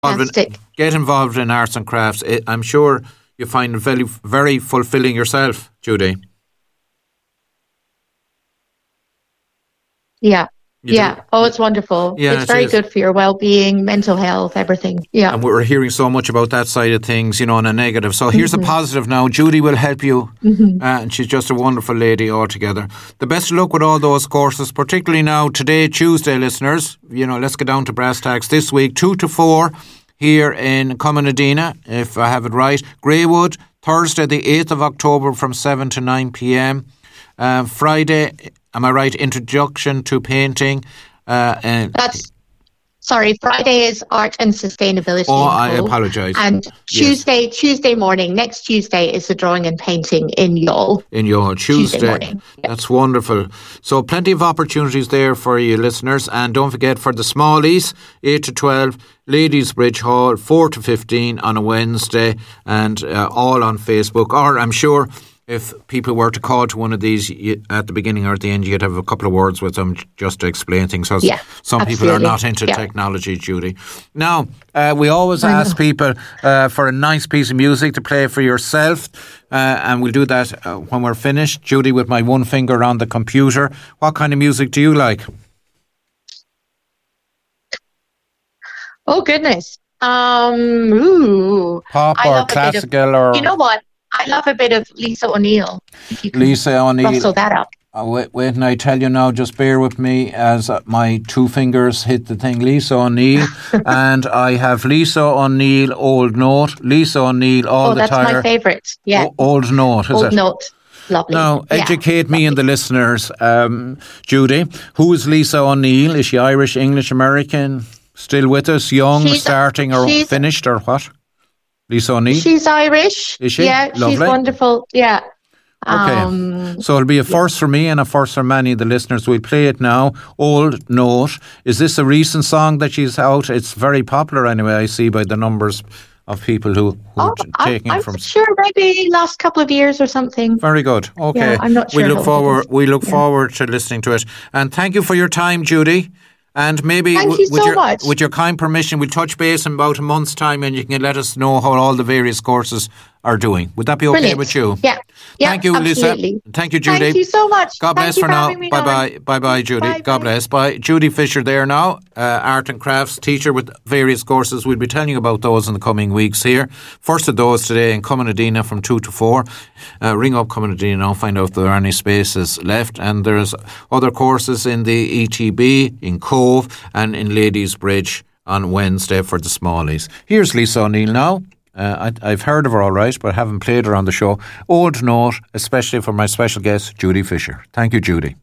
Fantastic. Get involved in arts and crafts. I'm sure you find it very, very fulfilling yourself, Judy. Yeah. Oh, it's wonderful. Yeah, it's very good for your well-being, mental health, everything. Yeah. And we're hearing so much about that side of things, on a negative. So here's the positive now. Judy will help you. And she's just a wonderful lady altogether. The best of luck with all those courses, particularly now today, Tuesday, listeners. Let's get down to brass tacks this week, 2 to 4 here in Comunedina, if I have it right. Greywood, Thursday the 8th of October from 7 to 9 p.m. Friday, am I right, Introduction to Painting. Friday is Art and Sustainability. Oh, I apologise. And Tuesday morning, next Tuesday is the Drawing and Painting in Youghal. In Youghal, Tuesday morning. Yep. That's wonderful. So plenty of opportunities there for you listeners. And don't forget, for the smallies, 8 to 12, Ladies Bridge Hall, 4 to 15 on a Wednesday, and all on Facebook. Or I'm sure if people were to call to one of these at the beginning or at the end, you'd have a couple of words with them just to explain things. So some people are not into technology, Judy. Now, we always ask people for a nice piece of music to play for yourself, and we'll do that when we're finished. Judy, with my one finger on the computer, what kind of music do you like? Oh, goodness. Pop or classical or... You know what? I love a bit of Lisa O'Neill. Lisa O'Neill. Rustle that up. Wait, and I tell you now, just bear with me as my two fingers hit the thing. Lisa O'Neill. And I have Lisa O'Neill, Old Note. Lisa O'Neill, All the Tire. Oh, that's my favourite. Yeah. Old Note, is it? Old Note. Lovely. Now, educate me and the listeners, Judy. Who is Lisa O'Neill? Is she Irish, English, American? Still with us? Young, starting or finished or what? Lisa O'Neill? She's Irish. Is she? Yeah, Lovely. She's wonderful. Yeah. Okay. So it'll be a first for me and a first for many of the listeners. We'll play it now. Old Note. Is this a recent song that she's out? It's very popular anyway, I see, by the numbers of people who are taking it from... I'm sure maybe last couple of years or something. Very good. Okay. Yeah, I'm not sure. We look forward to listening to it. And thank you for your time, Judy. And maybe with your kind permission, we'll touch base in about a month's time and you can let us know how all the various courses are doing. Would that be okay with you? Yeah. Thank you, absolutely. Lisa. Thank you, Judy. Thank you so much. God bless for now. Bye-bye. Bye-bye, Judy. Bye, God bless. Bye. Judy Fisher there now, art and crafts teacher with various courses. We'll be telling you about those in the coming weeks here. First of those today in Comunedina from 2 to 4. Ring up Comunedina now, find out if there are any spaces left. And there's other courses in the ETB, in Cove and in Ladies Bridge on Wednesday for the smallies. Here's Lisa O'Neill now. I've heard of her all right, but I haven't played her on the show. Old Note, especially for my special guest, Judy Fisher. Thank you, Judy.